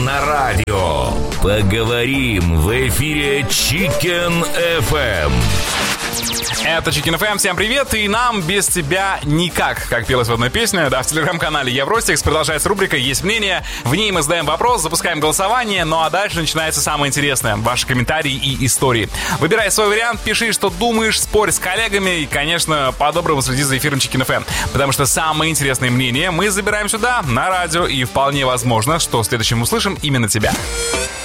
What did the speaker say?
На радио поговорим в эфире Chicken FM. Это Chicken FM, всем привет, и нам без тебя никак, как пелось в одной песне. Да, в телеграм-канале Евростикс продолжается рубрика «Есть мнение». В ней мы задаем вопрос, запускаем голосование, ну а дальше начинается самое интересное — ваши комментарии и истории. Выбирай свой вариант, пиши, что думаешь, спорь с коллегами и, конечно, по-доброму следи за эфиром Chicken FM, потому что самые интересные мнения мы забираем сюда, на радио, и вполне возможно, что в следующем услышим именно тебя.